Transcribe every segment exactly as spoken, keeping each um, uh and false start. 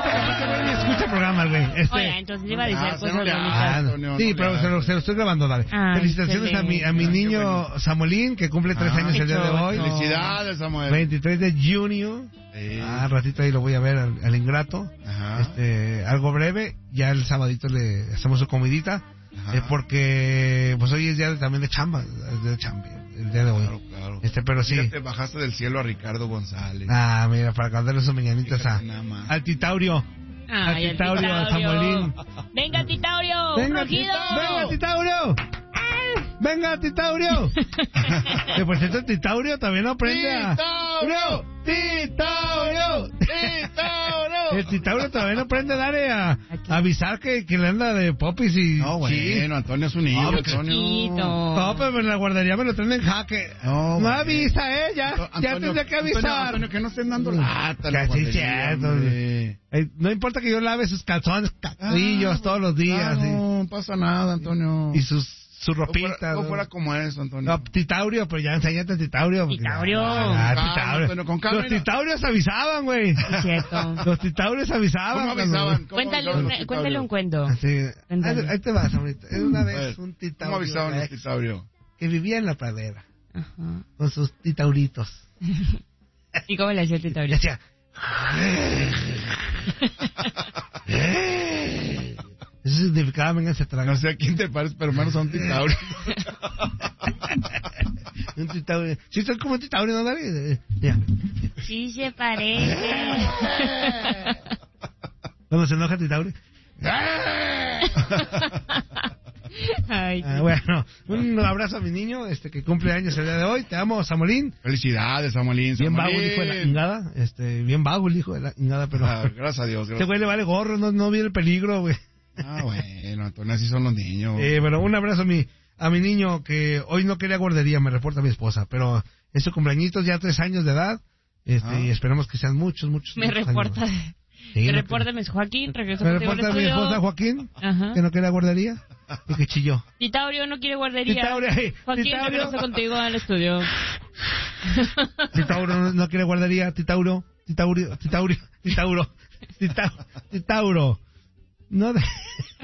Escucha el programa, güey. Este... Oye, entonces iba a decir Ah, cosas no le bonitas. hagas, Antonio, Sí, no pero le se lo, hagas. se lo estoy grabando, dale. Ay, Felicitaciones a mi, a mi excelente. niño Samuelín, que cumple tres Ah, años el día de hoy. Felicidades, Samuel. veintitrés de junio. Sí. Ah, ratito ahí lo voy a ver al, al ingrato. Ajá. Este, algo breve. Ya el sabadito le hacemos su comidita. Ajá. Eh, porque pues hoy es día de- también de chamba. Es de chamba, el día de hoy. Claro, claro. Este, pero sí. Ya te bajaste del cielo a Ricardo González. Ah, mira, para cantarle sus mañanitas a, Fíjate nada más. al Titaurio. Ay, Al el Titaurio, a Samuelín. Venga, Titaurio, un Venga, rugido. venga, Titaurio. Venga, Titaurio. Que por cierto, Titaurio también aprende a... ¡Titaurio! ¡Titaurio! ¡Titaurio! El Titaurio también aprende a darle a, a avisar que, que le anda de popis y... No, bueno, sí. Antonio es un niño, No, Antonio. Chiquito. No, pero en la guardería me lo traen en jaque. No, No, bueno. avisa, ¿eh? Ya, Antonio, ya tendría que Antonio, avisar. Antonio, que no estén dando lata. en la Que sí, guardería, cierto. hombre. Eh, no importa que yo lave sus calzones, calzoncillos Ah, todos los días. No pasa nada, Antonio. Y, y sus su No ropita. fuera, no ¿no? fuera como eso, Antonio. No, Titaurio, pero ya enséñate Titaurio. porque- Titaurio. Ah, Con calma, Titaurio. Antonio, con calma, Los mira. Titaurios avisaban, güey. Es cierto. Los Titaurios avisaban. ¿Cómo cuando- avisaban? ¿Cómo Cuéntale, avisaban un, los cuéntale un cuento. Así, ahí, Cuéntale. ahí te vas, ahorita. Una A vez ver, un ¿Cómo Titaurio avisaban los ex, Titaurio? que vivía en la pradera Ajá. con sus Titauritos. ¿Y cómo le hacía el Y Titaurio? hacía... Eso significaba, venga, se traga. No sé a quién te parece, pero hermanos son Titaurio. Un Titaurio. Sí, soy como un Titaurio, ¿no, David? Eh, Mira. Sí se parece. Cuando se enoja Titaurio. Ay, Ah, bueno, un abrazo a mi niño este que cumple años el día de hoy. Te amo, Samuelín. Felicidades, Samuelín. Bien vago Samuelín. el hijo de la ingada. Este, bien vago el hijo de la ingada, pero... Ah, gracias a Dios. Este Gracias. güey le vale gorro, no, no viene el peligro, güey. Ah, bueno, Antonio, así son los niños. Eh, bueno, un abrazo a mi, a mi niño que hoy no quería guardería, me reporta mi esposa, pero es su cumpleañitos, ya tres años de edad, este, Ah. y esperemos que sean muchos, muchos, me muchos reporta. años. Sí, Me no reporta, Miss Joaquín, regreso Me contigo al reporta mi estudio. esposa Joaquín, Ajá. que no quería guardería, y que chilló. Titaurio no quiere guardería. Titaurio, hey, Joaquín, Titaurio. regreso contigo al estudio. Titauro no, no quiere guardería, Titauro, Titaurio, Titaurio, Titauro, Titauro, Titauro. No, de...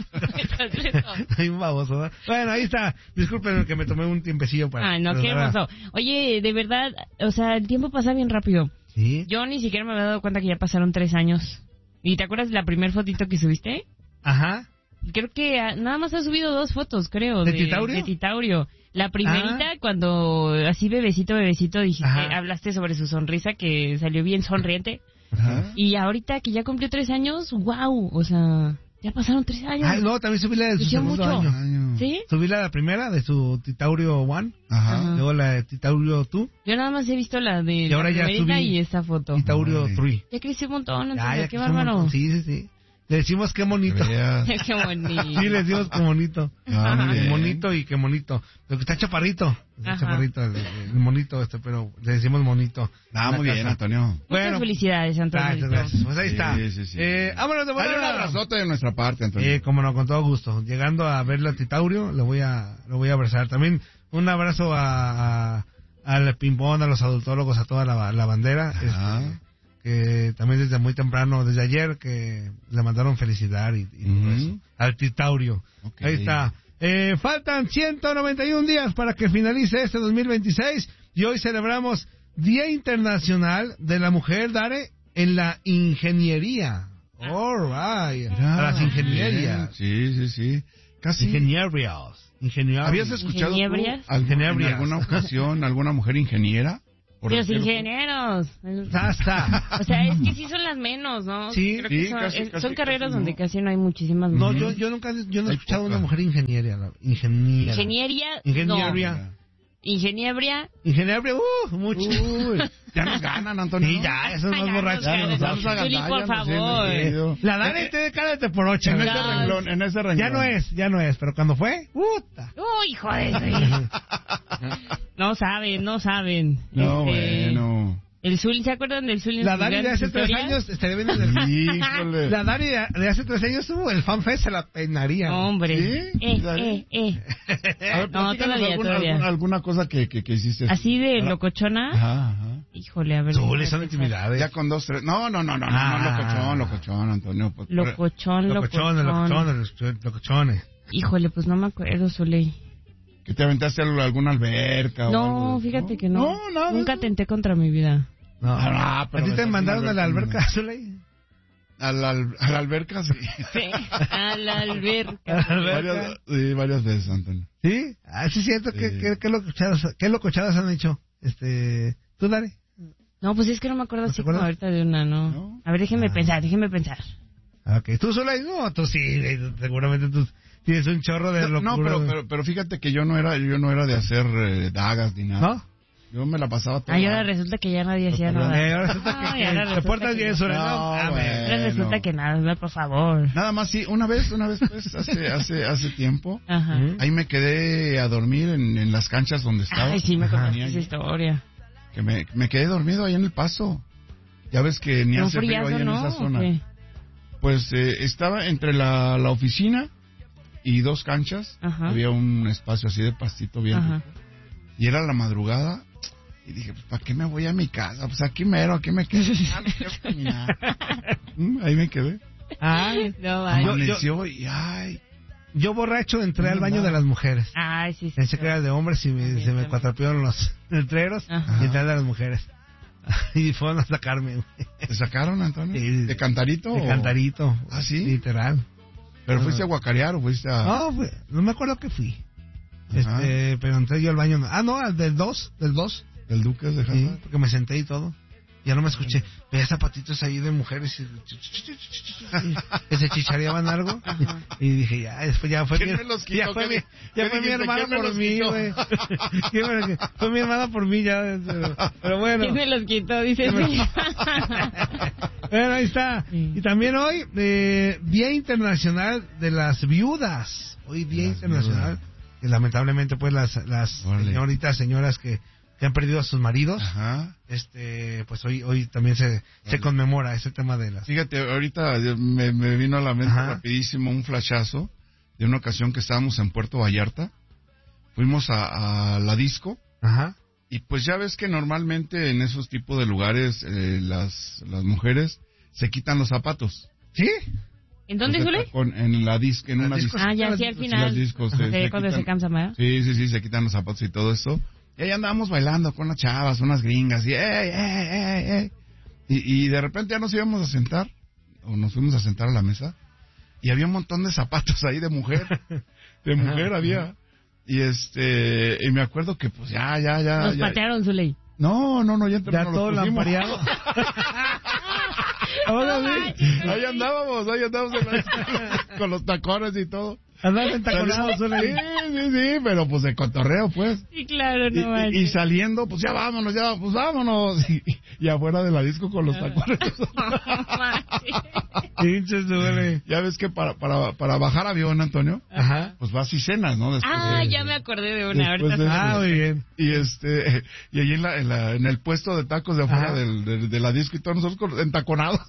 Hay un baboso, ¿verdad? Bueno, ahí está. Disculpen que me tomé un tiempecillo para... Ay, no, qué para- hermoso. Oye, de verdad, o sea, el tiempo pasa bien rápido. Sí. Yo ni siquiera me había dado cuenta que ya pasaron tres años. ¿Y te acuerdas de la primera fotito que subiste? Ajá. Creo que ah, nada más has subido dos fotos, creo. ¿De Titaurio? De Titaurio. La primerita, Ah. cuando así bebecito, bebecito, dijiste, Ajá. hablaste sobre su sonrisa que salió bien sonriente. Ajá. Y ahorita que ya cumplió tres años, wow, o sea, ya pasaron tres años. Ah, no, también subí la de su Creció segundo mucho. año. Año. ¿Sí? Subí la, la primera de su Titaurio One, Ajá. Ajá. luego la de Titaurio Two, Yo nada más he visto la de Y la ahora ya primerita subí y esta foto. Titaurio Ay. Three. Ya creció un montón, Ya, entonces, ya qué que son un bárbaro. montón. Sí, sí, sí. Le decimos qué bonito. Veas. Qué bonito. Sí, le decimos qué bonito. Ah, muy Qué bien. monito y qué monito. Lo que está chaparrito. Está Ajá. chaparrito, el, el monito este, pero le decimos monito. Ah, muy La bien, casa. Antonio. Muchas Bueno, felicidades, Antonio. Gracias, gracias. Pues ahí Sí, está. sí, sí. Eh, vámonos de Dale un volada. abrazote de nuestra parte, Antonio. Eh, como no, con todo gusto. Llegando a verle a Titaurio, lo voy a, lo voy a abrazar. También un abrazo a, a al Pimpón, a los adultólogos, a toda la, la bandera. Ajá. Este, que también desde muy temprano, desde ayer, que le mandaron felicidad y, y todo Ujú. eso. Al Titaurio. Ok. Ahí está. Eh, faltan ciento noventa y un días para que finalice este dos mil veintiséis y hoy celebramos Día Internacional de la Mujer, Dare, en la ingeniería. All right. Mira, A las ingenierías. Sí, sí, sí. Casi. Ingenierías. Ingenierías. ¿Habías escuchado tú ¿Ingeniebrias? algún- en Ingeniebrias. alguna ocasión alguna mujer ingeniera? Por Los decirlo. ingenieros. Basta. O sea, es que sí son las menos, ¿no? Sí, Creo que sí, son, casi, es- casi, son carreras casi, donde ¿no? casi no hay muchísimas No, mujeres. yo, yo nunca yo no he Hay escuchado pocas. una mujer ingeniera. la- Ingeniera. Ingeniería, Ingeniería. no. Ingeniería, Ingeniería, uh, mucho. Uy, ya nos ganan, Antonio. Sí, ya, esos Ay, más ya borrachos. nos que ganan. nosotros. Zuli, por favor. Eh, La Dani te de cara de teporocha. En ¿verdad? ese Ya. renglón, en ese renglón. Ya no es, ya no es, pero cuando fue, puta. uy, joder. sí. No saben, no saben. No, Este, bueno. El Zuli, ¿se acuerdan del Zuli? en La sus Dani de grandes hace tres historias? años estaría viendo el... Híjole. La Dani de, de hace tres años, uh, el fanfest se la peinaría. Hombre. ¿Sí? Eh, Dani. eh, eh. A ver, No, platícanos todavía, alguna, todavía. Alguna, alguna cosa que, que, que hiciste. Así de Ahora- locochona. Ajá, ajá. Híjole, a ver. Zuli, son intimidades. Ya con dos, tres. No, no, no, no, Ah. no, locochón, locochón, Antonio. Pues, Locochón, Locochones, locochón. locochones, locochones. Híjole, pues no me acuerdo, Zuley. ¿Que te aventaste a alguna alberca o algo No, de- fíjate que no. No, nada. Nunca atenté contra mi vida. No, Ah, pero ¿a ti te aventaste mandaron una a la alberca, alberca, Zuley? A la, al- a la alberca, sí. Sí, a la alberca. varias, sí, varias veces, Antonio. ¿Sí? Ah, sí, es cierto. ¿Qué, Sí. qué, qué, locochadas, ¿Qué locochadas han hecho? Este, ¿Tú, Dare? No, pues es que no me acuerdo ¿No así te como acuerdas? ahorita de una, ¿no? ¿No? A ver, déjeme Ah. pensar, déjeme pensar. Ok, ¿tú, Zuley? No, tú sí, güey, seguramente tú tienes un chorro de No, locura. no, pero, pero, pero fíjate que yo no era, yo no era de hacer eh, dagas ni nada. ¿No? Yo me la pasaba todo. Ah, y ahora resulta que ya nadie hacía Pero, nada. Eh, ahora resulta que, No, que y ahora te resulta portas que bien, no. Zuley. No, No, a ver. Ahora resulta Bueno. que nada, por favor. Nada más, sí, una vez, una vez, pues, hace, hace, hace tiempo, Ajá. Ujú. ahí me quedé a dormir en, en las canchas donde estaba. Ay, sí, me Ajá. contaste esa historia. Que me, me quedé dormido ahí en el paso. Ya ves que ni ¿Un hace frío friazo, ahí en no? esa ¿O zona. qué? Pues eh, estaba entre la, la oficina y dos canchas. Ajá. Había un espacio así de pastito bien Ajá. rico. Y era la madrugada. Y dije, pues, ¿para qué me voy a mi casa? Pues aquí mero, aquí me quedo. Ah, no quiero caminar. Mm, ahí me quedé. Ay, No, vaya. yo- Amaneció y, ay. yo borracho entré al No, baño nada. de las mujeres. Ay, sí, sí. Pensé que era de hombres y me, También, se me también. cuatrapearon los letreros Ajá. y entré al de las mujeres. Y fueron a sacarme, güey. ¿Te sacaron, Antonio? Sí. ¿De cantarito? De o- cantarito. ¿Ah, sí? Literal. ¿Pero fuiste a guacarear o fuiste a...? No, fue- no me acuerdo que fui. Ajá. Este, pero entré yo al baño. Ah, no, al del dos, del dos. ¿Del Duques de Sí, Hazard? porque me senté y todo. Ya no me escuché. Veía zapatitos ahí de mujeres y, que se chichareaban algo. Ajá. Y dije, ya, después ya fue ¿Quién mi, me los quitó? ya fue ¿Qué mi, di- ya qué fue mi dijiste? hermana ¿Quién me por los mí, quitó? güey. ¿Quién me- Fue mi hermana por mí ya. Pero, pero bueno. ¿Quién me los quitó? Dice el señor. Bueno, ahí está. Sí. Y también hoy, eh, Día Internacional de las Viudas. Hoy Día Las Internacional. viudas. Y lamentablemente, pues, las, las Órale. señoritas, señoras que, que han perdido a sus maridos, Ajá. este, pues hoy hoy también se, se conmemora ese tema de las... Fíjate, ahorita me, me vino a la mente Ajá. rapidísimo un flashazo de una ocasión que estábamos en Puerto Vallarta. Fuimos a, a la disco Ajá. y pues ya ves que normalmente en esos tipos de lugares eh, las, las mujeres se quitan los zapatos. ¿Sí? ¿En dónde, Los de Zule? tacón, en la disco, en Las una discos. disco. Ah, ya, sí, al Sí, final. las discos, Ajá. se- De se cuando se quitan- cansa, ¿verdad? Sí, sí, sí, se quitan los zapatos y todo eso. Y ahí andábamos bailando con las chavas, unas gringas, y ¡ey, ey, ey, ey! Y, y de repente ya nos íbamos a sentar, o nos fuimos a sentar a la mesa, y había un montón de zapatos ahí de mujer, de mujer había. Y este, y me acuerdo que pues ya, ya, ya. Nos ya- patearon, Zuley. No, no, no, ya, entramos, Ya nos todo los pusimos. lampareado. Órale. Ahí andábamos, ahí andábamos en la- con los tacones y todo. Andabas entaconado, Sí, Zule. sí, sí, pero pues de cotorreo, pues. Sí, claro, Y, no y- y manches. saliendo, pues ya vámonos, ya, pues vámonos. Y, y afuera de la disco con los tacones. No manches. Pinches, Zule. Ya ves que para, para, para bajar avión, Antonio, Ajá. pues vas y cenas, ¿no? Después Ah, de- ya me acordé de una. Después Ahorita de- Ah, muy bien. Y este, y ahí en, la, en, la- en el puesto de tacos de afuera Ajá. del, de, de la disco y todos nosotros con- entaconados.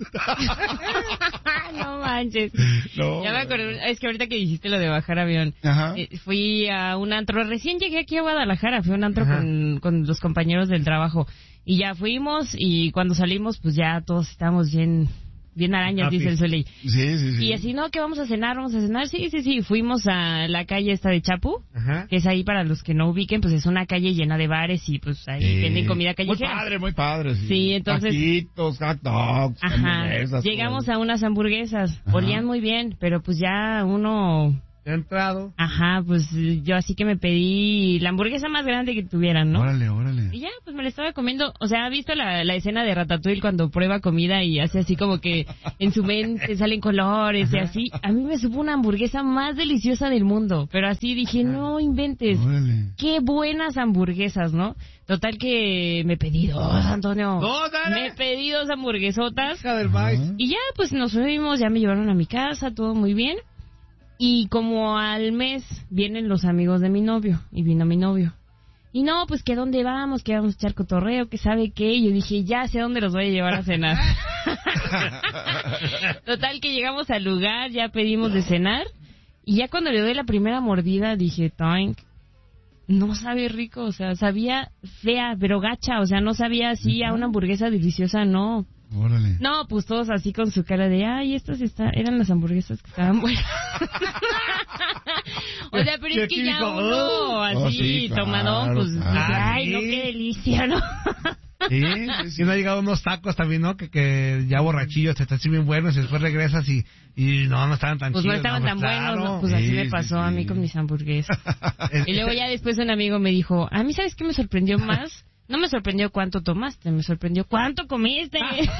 no manches. No, Ya me acordé. Es que ahorita que dijiste lo de bajar avión. Ajá. Eh, fui a un antro, recién llegué aquí a Guadalajara, fui a un antro Ajá. con, con los compañeros del trabajo y ya fuimos y cuando salimos pues ya todos estábamos bien, bien arañas, Happy. dice el Zuley. Sí, sí, sí. Y así, no, que vamos a cenar, vamos a cenar, sí, sí, sí, fuimos a la calle esta de Chapu, Ajá. que es ahí para los que no ubiquen, pues es una calle llena de bares y pues ahí Sí. venden comida Muy callejera. padre, muy padre. Sí, Sí, entonces- Taquitos, hot dogs, Ajá, hamburguesas, llegamos todo. a unas hamburguesas, Ajá. olían muy bien, pero pues ya uno... Ya he entrado. Ajá, pues yo así que me pedí la hamburguesa más grande que tuvieran, ¿no? Órale, órale. Y ya, pues me la estaba comiendo. O sea, ¿ha visto la, la escena de Ratatouille cuando prueba comida y hace así como que en su mente salen colores y así? A mí me supo una hamburguesa más deliciosa del mundo. Pero así dije, no inventes. Órale. Qué buenas hamburguesas, ¿no? Total que me pedí dos, Antonio. ¡Dos, dale! Me pedí dos hamburguesotas. Hija del maíz. Ajá. Y ya, pues nos fuimos, ya me llevaron a mi casa, todo muy bien. Y como al mes vienen los amigos de mi novio, y vino mi novio. Y no, pues que dónde vamos, que vamos a echar cotorreo, que sabe qué. Y yo dije, ya sé dónde los voy a llevar a cenar. Total que llegamos al lugar, ya pedimos de cenar. Y ya cuando le doy la primera mordida dije, toink. no sabe rico, o sea, sabía fea, pero gacha, o sea, no sabía así a una hamburguesa deliciosa, no. Órale. No, pues todos así con su cara de, ay, estas está, eran las hamburguesas que estaban buenas. O sea, pero es que ya uno así, oh, sí, claro, tomadón, pues, claro. dice, ay, no, qué delicia, ¿no? Sí, sí, sí. Y no ha llegado unos tacos también, ¿no? Que, que ya borrachillos, te están así bien buenos y después regresas y, y no, no estaban tan pues chidos. no estaban no, tan pues, buenos, claro. ¿no? Pues así Sí, me sí, pasó sí. a mí con mis hamburguesas. Y luego ya después un amigo me dijo, a mí, ¿sabes qué me sorprendió más? No me sorprendió cuánto tomaste, me sorprendió cuánto comiste.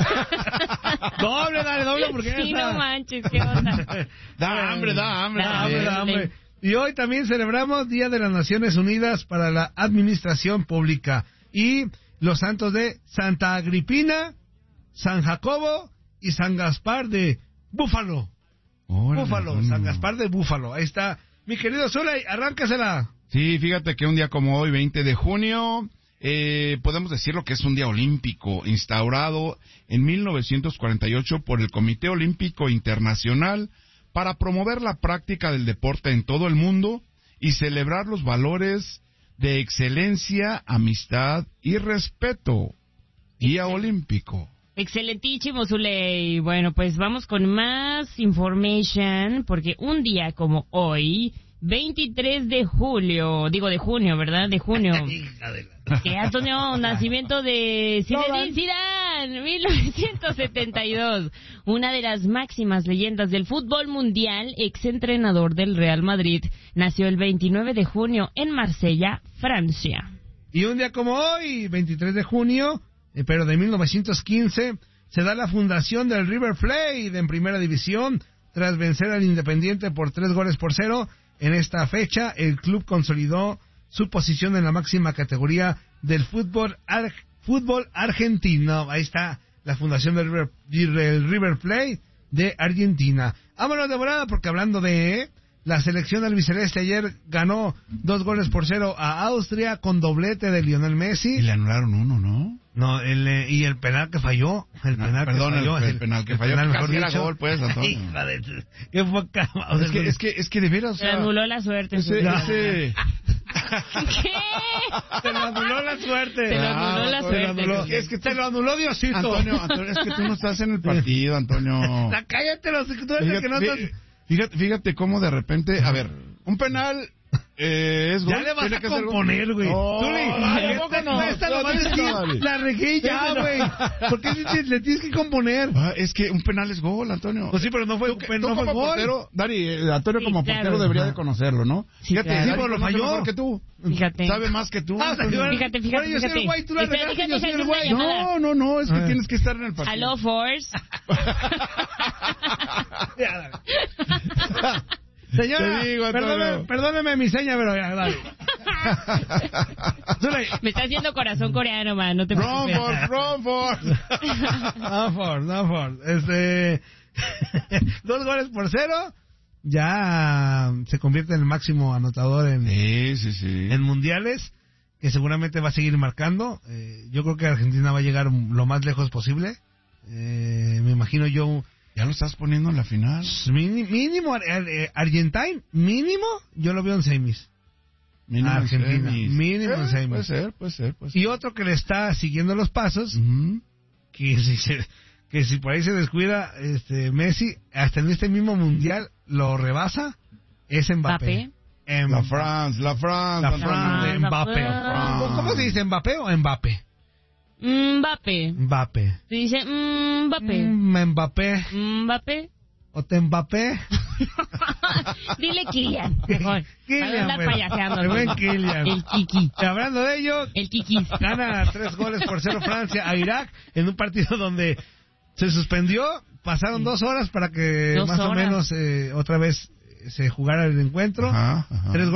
Doble, dale, doble, porque Sí, esa- no manches, qué onda. Da hambre, da hambre. Da Da también. hambre, da hambre. Y hoy también celebramos Día de las Naciones Unidas para la Administración Pública y los santos de Santa Agripina, San Jacobo y San Gaspar de Búfalo. Órale, Búfalo, bueno. San Gaspar de Búfalo. Ahí está. Mi querido Zulay, arráncasela. Sí, fíjate que un día como hoy, veinte de junio, eh, podemos decirlo que es un día olímpico, instaurado en mil novecientos cuarenta y ocho por el Comité Olímpico Internacional para promover la práctica del deporte en todo el mundo y celebrar los valores de excelencia, amistad y respeto. Día olímpico. Excelentísimo, Zuley. Bueno, pues vamos con más information, porque un día como hoy, veintitrés de julio, digo de junio, ¿verdad? De junio. Que Antonio, nacimiento de Zinedine Zidane, mil novecientos setenta y dos. Una de las máximas leyendas del fútbol mundial, exentrenador del Real Madrid, nació el veintinueve de junio en Marsella, Francia. Y un día como hoy, veintitrés de junio, eh, pero de mil novecientos quince, se da la fundación del River Plate en Primera División, tras vencer al Independiente por tres goles por cero. En esta fecha, el club consolidó su posición en la máxima categoría del fútbol ar- fútbol argentino. Ahí está la fundación del River, del River Plate de Argentina. Vámonos de volada, porque hablando de la selección albiceleste, ayer ganó dos goles por cero a Austria con doblete de Lionel Y Messi. le anularon uno, ¿no? No, el, eh, y el penal que falló. El No, penal perdón, que falló. el- el penal que falló, penal, que mejor casi era dicho. gol, pues, Antonio. Hija de tu- qué poca- o sea, Es que, es que, es que de veras, o Se sea, anuló la suerte. en su ese, vida. ese, ¿Qué? Se lo anuló la suerte. Se lo anuló Ah, la se lo suerte. anuló. José. Es que te lo anuló Diosito. Antonio, Antonio, es que tú no estás en el partido, Antonio. La cállate, los tú eres el que no Fíjate, estás... fíjate, fíjate cómo de repente, a ver, un penal eh, es gol. Ya le vas tiene a que ser gol. componer, güey. Oh, Tú le- ay, ¿a esta- poco no? esta No, nomás dices es que no, David. la regué ya, güey. ¿Por qué si- le tienes que componer? Ah, es que un penal es gol, Antonio. Pues sí, pero no fue, Tú, que- pero tú no fue como gol. portero, Dari, eh, Antonio Sí, como claro. portero debería Ajá. de conocerlo, ¿no? Sí, Fíjate, claro. Dari Sí, pero lo conoce falló. mejor que tú. Fíjate. Sabe más que tú. Ah, o sea, Antonio. yo- Fíjate, fíjate, Bueno, yo soy fíjate. el güey, tú la Espera, regaste, déjame yo soy el hacer güey. una llamada. No, no, no, es que Ah. tienes que estar en el partido. Aló, Force. Ya, dale. Señora, Te digo, Antonio. perdóneme, perdóneme mi seña, pero ya, dale. Zulay, Me está haciendo corazón coreano, man, no te preocupes. Romford, Romford. no, Ford, no, Ford. Este, dos goles por cero, ya se convierte en el máximo anotador en, Sí, sí, sí. en mundiales, que seguramente va a seguir marcando. Eh, yo creo que Argentina va a llegar lo más lejos posible. Eh, me imagino yo, Ya lo estás poniendo en la final. mini- mínimo, ar- ar- Argentine, mínimo, yo lo veo en semis. Mínimo en Argentina, semis. mínimo en Eh, semis. Puede ser, puede ser, puede ser. Y otro que le está siguiendo los pasos, Ujú. que si se, que si por ahí se descuida este Messi, hasta en este mismo mundial lo rebasa, es Mbappé. Mbappé. La France, la France. La Antonio. France de La Mbappé. France. ¿Cómo se dice, Mbappé o Mbappé? Mbappé. Mbappé. Se dice Mbappé. Mm, Mbappé. Mbappé. ¿O te Mbappé? Dile Kylian, mejor. Kylian, Para andar bueno. payaseando. El buen ¿no? Kylian. El Kiki. Hablando de ello, El Kikis. gana tres goles por cero Francia a Irak en un partido donde se suspendió, pasaron dos horas para que Dos más o horas. menos eh, otra vez se jugara el encuentro. Ajá, ajá. Tres